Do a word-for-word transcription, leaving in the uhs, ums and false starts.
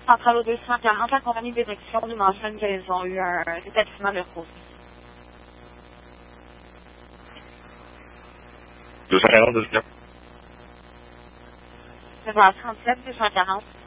Centrale au deux cent quarante, la compagnie de détection nous mentionne qu'ils ont eu un établissement de repos. deux cent quarante, deux cent quarante. C'est vers trente-sept, deux cent quarante.